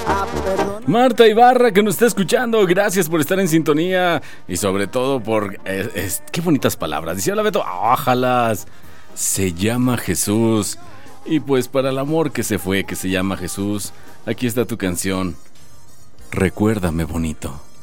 Marta Ibarra, que nos está escuchando, gracias por estar en sintonía y sobre todo por... qué bonitas palabras. Decía la Beto, ájalas, se llama Jesús. Y pues para el amor que se fue, que se llama Jesús, aquí está tu canción, Recuérdame bonito.